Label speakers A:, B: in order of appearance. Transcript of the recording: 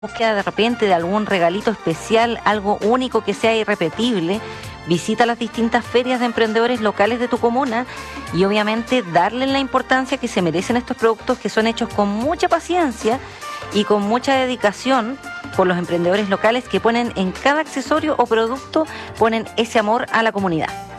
A: búsqueda de repente de algún regalito especial, algo único que sea irrepetible, visita las distintas ferias de emprendedores locales de tu comuna y obviamente darle la importancia que se merecen estos productos que son hechos con mucha paciencia y con mucha dedicación por los emprendedores locales que ponen en cada accesorio o producto, ponen ese amor a la comunidad.